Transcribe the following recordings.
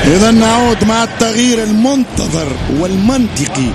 إذا نعود مع التغيير المنتظر والمنطقي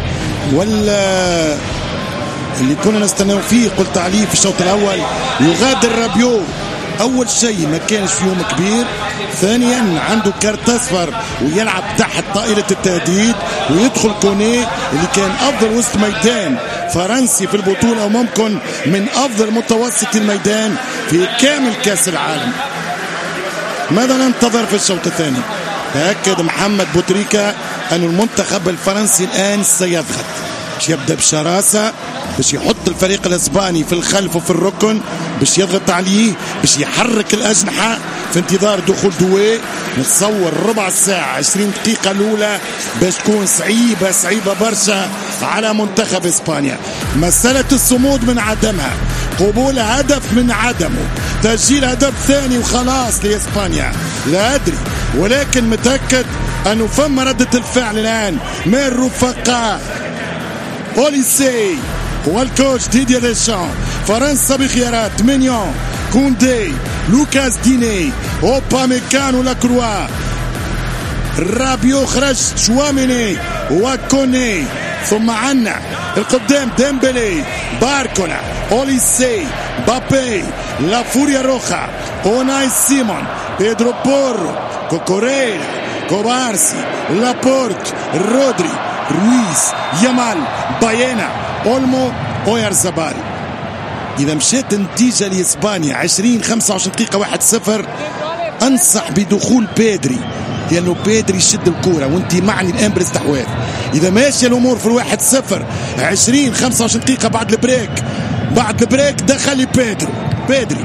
اللي كنا نستناو فيه. قلت عليه في الشوط الأول يغادر رابيو. أول شيء ما كانش في يوم كبير، ثانيا عنده كارت أصفر ويلعب تحت طائلة التهديد، ويدخل كوني اللي كان أفضل وسط ميدان فرنسي في البطولة وممكن من أفضل متوسط الميدان في كامل كأس العالم. ماذا ننتظر في الشوط الثاني؟ تأكد محمد بوتريكا أن المنتخب الفرنسي الآن سيضغط، باش يبدأ بشراسة، باش يحط الفريق الاسباني في الخلف وفي الركن، باش يضغط عليه، باش يحرك الأجنحة في انتظار دخول دوي. نتصور ربع ساعة 20 دقيقة الأولى باش تكون صعيبة برشا على منتخب إسبانيا. مسألة الصمود من عدمها، قبول هدف من عدمه، تسجيل هدف ثاني وخلاص لإسبانيا، لا أدري، ولكن متأكد أنه فما ردة الفعل الآن من الرفقاء أوليسي والكوتش ديديer ديشامب. فرنسا بخيارات مينيون، كوندي، لوكاس ديني، اوباميكانو، لاكروا، رابيو خرج، شواميني وكوني، ثم عنا القدام ديمبلي، باركولا، أوليسي، بابي، لا فوريا روخا، اوناي سيمون، بيدرو بورو، كوكوريلا، كوبارسي، لابورت، رودري، رويز، يامال، باينا، اولمو، اويارزابال. إذا مشيت النتيجة لإسبانيا 20-25 دقيقة 1-0، أنصح بدخول بيدري، لأنه بيدري يشد الكورة وانت معني الآن بالاستحواذ. إذا ماشي الأمور في 1-0 20-25 دقيقة بعد البريك دخل بيدري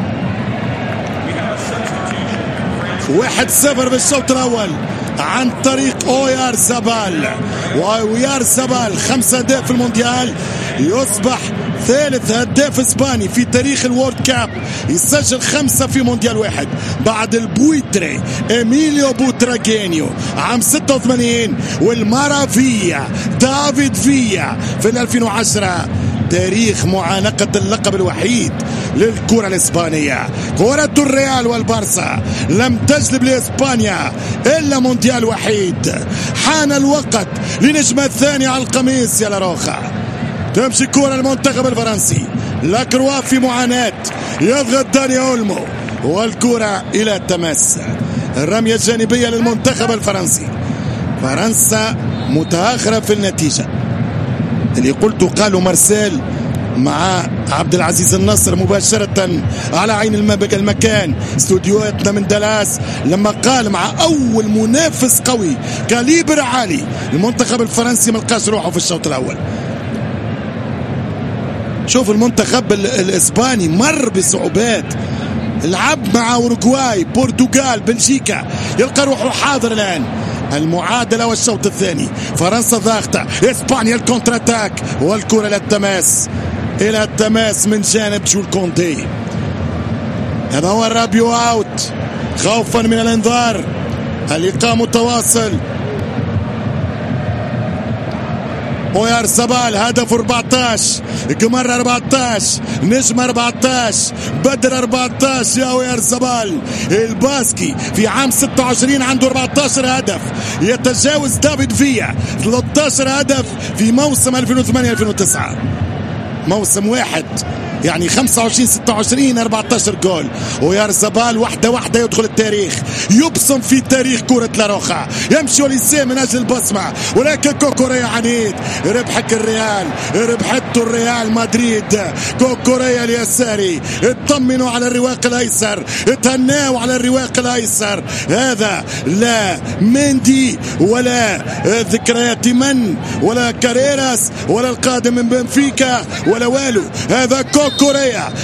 1-0 بالشوط الأول عن طريق أويارزابال. وأويارزابال 5 أهداف في المونديال، يصبح ثالث هداف اسباني في تاريخ الوورد كاب، يسجل 5 في مونديال واحد بعد البويتري إيميليو بوتراغينيو عام 86 والمارافيا دافيد فيا في 2010. تاريخ معانقة اللقب الوحيد للكرة الإسبانية. كرة الريال والبارسا لم تجلب لإسبانيا إلا مونديال وحيد. حان الوقت لنجمة الثاني على القميص يا لاروخا. تمشي كرة المنتخب الفرنسي، لاكروا في معاناة، يضغط داني اولمو والكرة إلى التماس. الرمية الجانبية للمنتخب الفرنسي. فرنسا متأخرة في النتيجة. اللي قلته قالوا مارسيل مع عبد العزيز النصر مباشرة على عين المكان، استوديوهاتنا من دالاس، لما قال مع أول منافس قوي كاليبر عالي المنتخب الفرنسي ملقاش روحه في الشوط الأول. شوف المنتخب الإسباني مر بصعوبات، لعب مع أوروغواي، برتغال، بلجيكا، يلقى روحه حاضر الآن. المعادلة والشوط الثاني، فرنسا ضاغطة، إسبانيا الكونتر اتاك والكرة إلى التماس من جانب جول كوندي. هذا هو الرابيو اوت خوفا من الانذار. اللقاء متواصل. أويارزابال هدف 14، قمر 14، نجم 14، بدر 14 يا أويارزابال. الباسكي في عام 26 عنده 14 هدف، يتجاوز دافيد فيا 13 هدف في موسم 2008-2009، موسم واحد يعني 25-26 14 جول. ويارزابال واحدة يدخل التاريخ، يبصم في تاريخ كرة لاروخا، يمشي وليسيه من أجل البصمة، ولكن كوكوريا عنيد. ربحك الريال، ربحته الريال مدريد. كوكوريا اليساري، اطمنوا على الرواق الأيسر، اتهناوا على الرواق الأيسر. هذا لا مندي ولا ذكريات من ولا كاريراس ولا القادم من بنفيكا ولا والو، هذا كوكوريا.